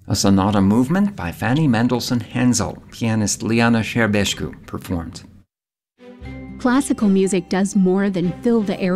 A sonata movement by Fanny Mendelssohn Hensel, pianist Liana Sherbescu performed. Classical music does more than fill the air